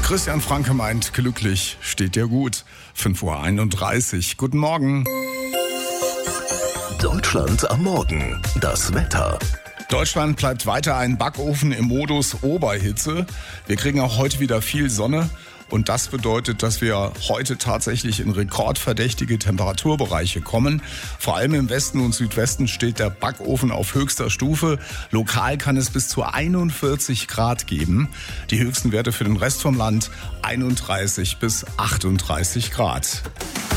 Christian Franke meint, glücklich steht dir gut. 5:31 Uhr. Guten Morgen. Deutschland am Morgen. Das Wetter. Deutschland bleibt weiter ein Backofen im Modus Oberhitze. Wir kriegen auch heute wieder viel Sonne. Und das bedeutet, dass wir heute tatsächlich in rekordverdächtige Temperaturbereiche kommen. Vor allem im Westen und Südwesten steht der Backofen auf höchster Stufe. Lokal kann es bis zu 41 Grad geben. Die höchsten Werte für den Rest vom Land 31 bis 38 Grad.